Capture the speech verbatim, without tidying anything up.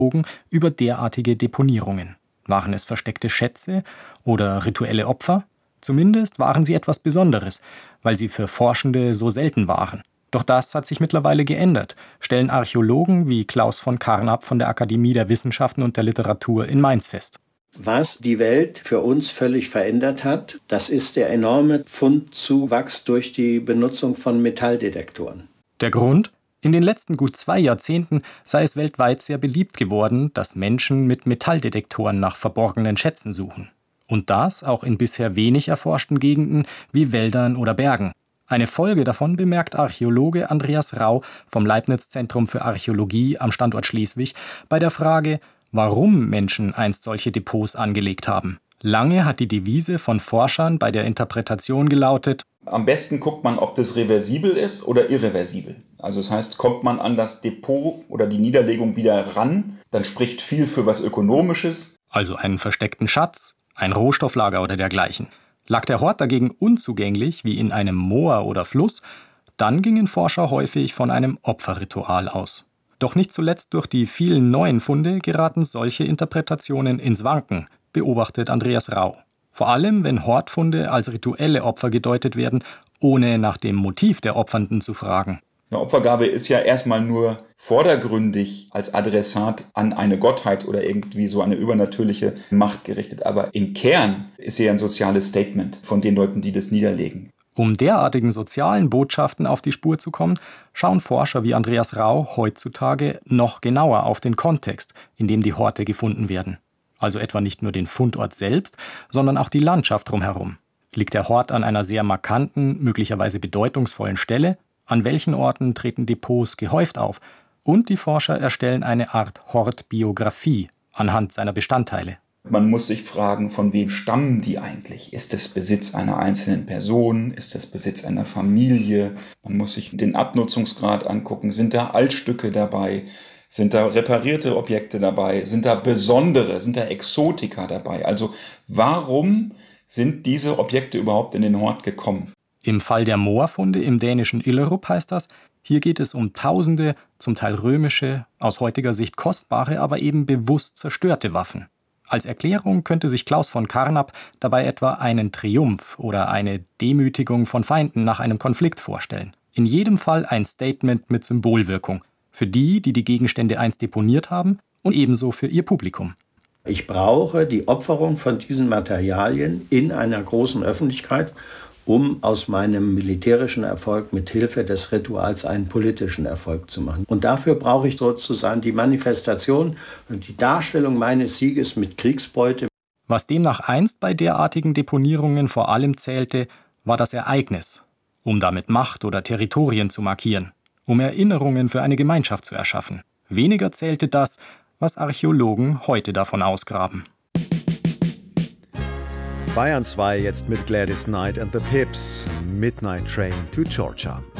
über derartige Deponierungen. Waren es versteckte Schätze oder rituelle Opfer? Zumindest waren sie etwas Besonderes, weil sie für Forschende so selten waren. Doch das hat sich mittlerweile geändert, stellen Archäologen wie Klaus von Carnap von der Akademie der Wissenschaften und der Literatur in Mainz fest. Was die Welt für uns völlig verändert hat, das ist der enorme Fundzuwachs durch die Benutzung von Metalldetektoren. Der Grund? In den letzten gut zwei Jahrzehnten sei es weltweit sehr beliebt geworden, dass Menschen mit Metalldetektoren nach verborgenen Schätzen suchen. Und das auch in bisher wenig erforschten Gegenden wie Wäldern oder Bergen. Eine Folge davon bemerkt Archäologe Andreas Rau vom Leibniz-Zentrum für Archäologie am Standort Schleswig bei der Frage, warum Menschen einst solche Depots angelegt haben. Lange hat die Devise von Forschern bei der Interpretation gelautet: Am besten guckt man, ob das reversibel ist oder irreversibel. Also das heißt, kommt man an das Depot oder die Niederlegung wieder ran, dann spricht viel für was Ökonomisches. Also einen versteckten Schatz, ein Rohstofflager oder dergleichen. Lag der Hort dagegen unzugänglich, wie in einem Moor oder Fluss, dann gingen Forscher häufig von einem Opferritual aus. Doch nicht zuletzt durch die vielen neuen Funde geraten solche Interpretationen ins Wanken, beobachtet Andreas Rau. Vor allem, wenn Hortfunde als rituelle Opfer gedeutet werden, ohne nach dem Motiv der Opfernden zu fragen. Eine Opfergabe ist ja erstmal nur vordergründig als Adressat an eine Gottheit oder irgendwie so eine übernatürliche Macht gerichtet. Aber im Kern ist sie ja ein soziales Statement von den Leuten, die das niederlegen. Um derartigen sozialen Botschaften auf die Spur zu kommen, schauen Forscher wie Andreas Rau heutzutage noch genauer auf den Kontext, in dem die Horte gefunden werden. Also etwa nicht nur den Fundort selbst, sondern auch die Landschaft drumherum. Liegt der Hort an einer sehr markanten, möglicherweise bedeutungsvollen Stelle? An welchen Orten treten Depots gehäuft auf? Und die Forscher erstellen eine Art Hortbiografie anhand seiner Bestandteile. Man muss sich fragen, von wem stammen die eigentlich? Ist es Besitz einer einzelnen Person? Ist es Besitz einer Familie? Man muss sich den Abnutzungsgrad angucken. Sind da Altstücke dabei? Sind da reparierte Objekte dabei? Sind da besondere? Sind da Exotika dabei? Also warum sind diese Objekte überhaupt in den Hort gekommen? Im Fall der Moorfunde im dänischen Illerup heißt das, hier geht es um tausende, zum Teil römische, aus heutiger Sicht kostbare, aber eben bewusst zerstörte Waffen. Als Erklärung könnte sich Klaus von Carnap dabei etwa einen Triumph oder eine Demütigung von Feinden nach einem Konflikt vorstellen. In jedem Fall ein Statement mit Symbolwirkung. Für die, die die Gegenstände einst deponiert haben und ebenso für ihr Publikum. Ich brauche die Opferung von diesen Materialien in einer großen Öffentlichkeit, um aus meinem militärischen Erfolg mit Hilfe des Rituals einen politischen Erfolg zu machen. Und dafür brauche ich sozusagen die Manifestation und die Darstellung meines Sieges mit Kriegsbeute. Was demnach einst bei derartigen Deponierungen vor allem zählte, war das Ereignis, um damit Macht oder Territorien zu markieren, um Erinnerungen für eine Gemeinschaft zu erschaffen. Weniger zählte das, was Archäologen heute davon ausgraben. Bayern zwei jetzt mit Gladys Knight and the Pips, Midnight Train to Georgia.